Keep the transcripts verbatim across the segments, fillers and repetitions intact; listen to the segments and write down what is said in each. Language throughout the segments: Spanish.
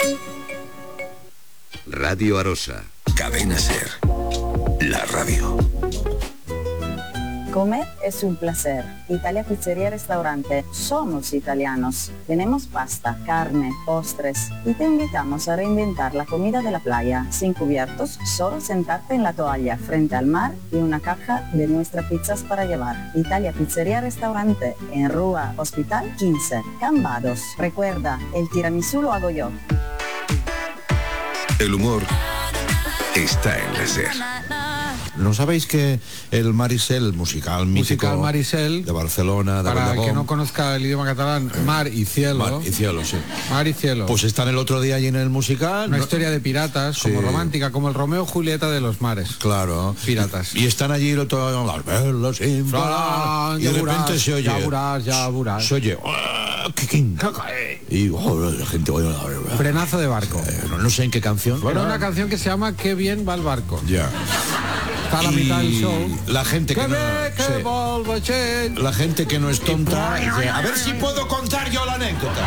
Radio Arosa. Cadena Ser. La radio. Comer es un placer. Italia Pizzería Restaurante. Somos italianos. Tenemos pasta, carne, postres y te invitamos a reinventar la comida de la playa. Sin cubiertos, solo sentarte en la toalla frente al mar y una caja de nuestras pizzas para llevar. Italia Pizzería Restaurante en Rua Hospital quince, Cambados. Recuerda, el tiramisú lo hago yo. El humor está en la Ser. ¿No sabéis que el Marisel, musical mítico musical Marisel, de Barcelona, de para Bandagón, el que no conozca el idioma catalán, mar y cielo, Mar y cielo, sí. Mar y cielo. Pues están el otro día allí en el musical. Una no, historia de piratas, sí, como romántica, como el Romeo y Julieta de los mares. Claro. Piratas. Y, y están allí el otro las velas sin parar, y de repente burás, se oye. Ya burás, ya burás. Se oye. Y oh, la gente. Frenazo de barco. Eh, no, no sé en qué canción. Bueno, una canción que se llama Qué bien va el barco. Ya. Está a la mitad del show. La gente que, que no, ve, que sí. volve, che. La gente que no es tonta dice, a ver si puedo contar yo la anécdota.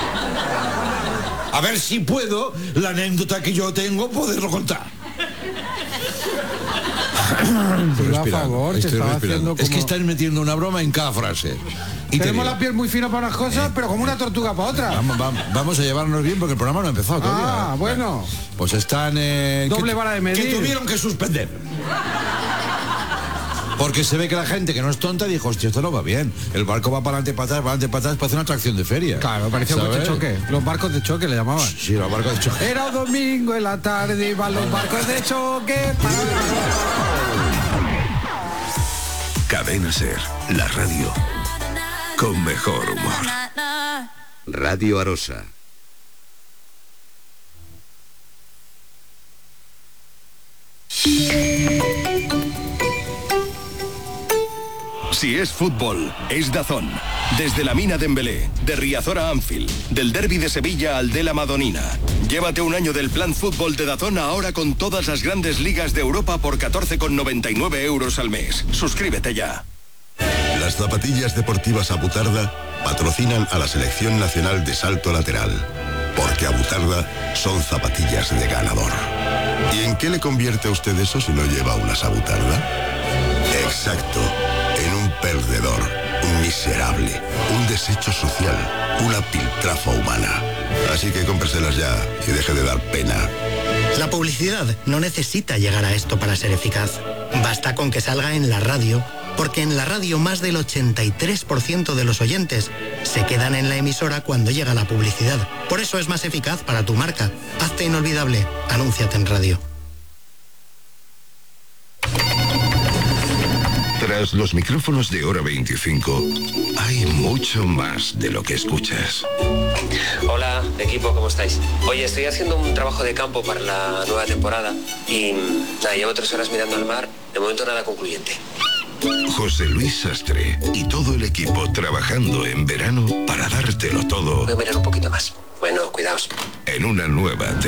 A ver si puedo la anécdota que yo tengo poderlo contar. Por a favor, que estaba haciendo como... Es que estás metiendo una broma en cada frase. Y tenemos la piel muy fina para unas cosas, eh, pero como una tortuga para otras. Vamos, vamos, vamos a llevarnos bien porque el programa no ha empezado todavía. Ah, bueno. Pues están... Eh, Doble que, vara de medir. Que tuvieron que suspender. Porque se ve que la gente que no es tonta dijo, hostia, esto no va bien. El barco va para adelante, para atrás, para adelante, para atrás, parece una atracción de feria. Claro, parecía un coche de choque. Los barcos de choque le llamaban. Sí, los barcos de choque. Era domingo en la tarde, iban los barcos de choque. Cadena Ser, la radio con mejor humor. Radio Arosa. Si es fútbol, es DAZN. Desde la Mina Dembélé, de Riazor a Anfield, del derbi de Sevilla al de la Madonina. Llévate un año del plan fútbol de DAZN ahora con todas las grandes ligas de Europa por catorce con noventa y nueve euros al mes. Suscríbete ya. Las zapatillas deportivas Abutarda patrocinan a la Selección Nacional de Salto Lateral, porque Abutarda son zapatillas de ganador. ¿Y en qué le convierte a usted eso si no lleva unas Abutarda? Exacto, en un perdedor, un miserable, un desecho social, una piltrafa humana. Así que cómpreselas ya y deje de dar pena. La publicidad no necesita llegar a esto para ser eficaz. Basta con que salga en la radio, porque en la radio más del ochenta y tres por ciento de los oyentes se quedan en la emisora cuando llega la publicidad. Por eso es más eficaz para tu marca. Hazte inolvidable. Anúnciate en radio. Tras los micrófonos de Hora veinticinco, hay mucho más de lo que escuchas. Hola, equipo, ¿cómo estáis? Oye, estoy haciendo un trabajo de campo para la nueva temporada y nada, llevo tres horas mirando al mar, de momento nada concluyente. José Luis Sastre y todo el equipo trabajando en verano para dártelo todo. Voy a mirar un poquito más. Bueno, cuidaos. En una nueva temporada.